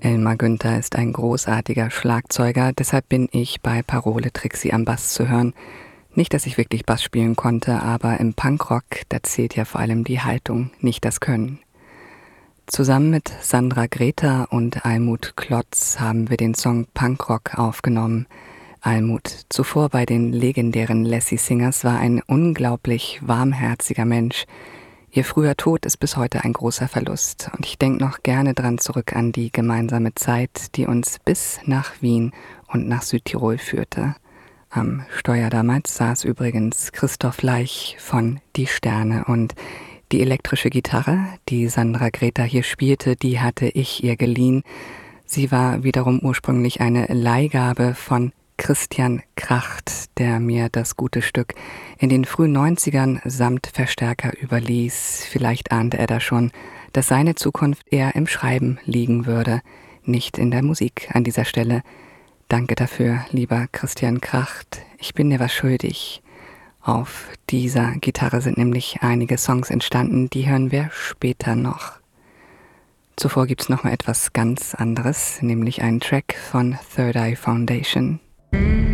Elmar Günther ist ein großartiger Schlagzeuger, deshalb bin ich bei Parole Trixie am Bass zu hören. Nicht, dass ich wirklich Bass spielen konnte, aber im Punkrock, da zählt ja vor allem die Haltung, nicht das Können. Zusammen mit Sandra Greta und Almut Klotz haben wir den Song Punkrock aufgenommen. Almut, zuvor bei den legendären Lassie Singers, war ein unglaublich warmherziger Mensch. Ihr früher Tod ist bis heute ein großer Verlust und ich denke noch gerne dran zurück an die gemeinsame Zeit, die uns bis nach Wien und nach Südtirol führte. Am Steuer damals saß übrigens Christoph Leich von Die Sterne und die elektrische Gitarre, die Sandra Greta hier spielte, die hatte ich ihr geliehen. Sie war wiederum ursprünglich eine Leihgabe von Christian Kracht, der mir das gute Stück in den frühen 90ern samt Verstärker überließ. Vielleicht ahnte er da schon, dass seine Zukunft eher im Schreiben liegen würde, nicht in der Musik. An dieser Stelle danke dafür, lieber Christian Kracht. Ich bin dir was schuldig. Auf dieser Gitarre sind nämlich einige Songs entstanden, die hören wir später noch. Zuvor gibt's noch mal etwas ganz anderes, nämlich einen Track von Third Eye Foundation.